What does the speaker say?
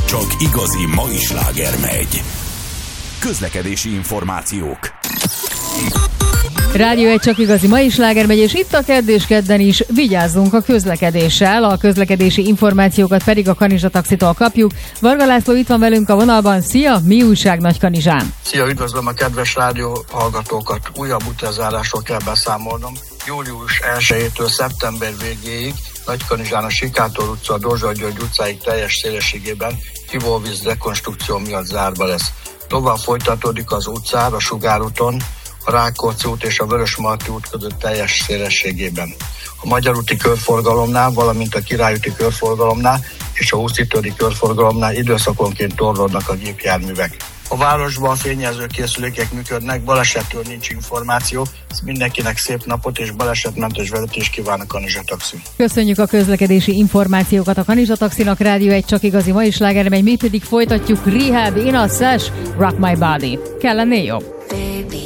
Csak igazi mai sláger megy. Közlekedési információk. Rádió egy csak igazi mai sláger megy, és itt a kedd és kedden is vigyázzunk a közlekedéssel, a közlekedési információkat pedig a Kanizsa Taxitól kapjuk. Varga László itt van velünk a vonalban. Szia, mi újság Nagykanizsán? Szia, üdvözlöm a kedves rádió hallgatókat. Újabb utazárásról kell beszámolnom. Július 1-től szeptember végéig Nagykanizsán a Sikátor utca, a Dózsa György utcáig teljes szélességében ivóvíz rekonstrukció miatt zárva lesz. Tovább folytatódik az utcára, a Sugárúton, a Rákóczi út és a Vörösmarty út között teljes szélességében. A Magyar úti körforgalomnál, valamint a Király úti körforgalomnál és a Huszitőri körforgalomnál időszakonként torlódnak a gépjárművek. A városban fényjelző készülékek működnek, balesetről nincs információ. Mindenkinek szép napot és balesetmentes vezetést kíván a Kanizsa Taxi. Köszönjük a közlekedési információkat a Kanizsa Taxinak. Rádió egy csak igazi mai sláger megy, mi pedig folytatjuk Rehab, In a Slash, Rock My Body. Kell lennél jobb? Baby.